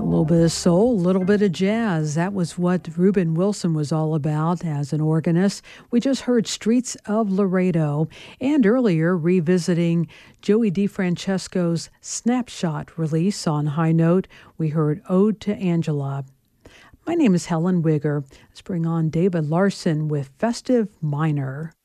A little bit of soul, a little bit of jazz. That was what Reuben Wilson was all about as an organist. We just heard Streets of Laredo, and earlier revisiting Joey DeFrancesco's Snapshot release on High Note, we heard Ode to Angela. My name is Helen Wigger. Let's bring on David Larson with Festive Minor.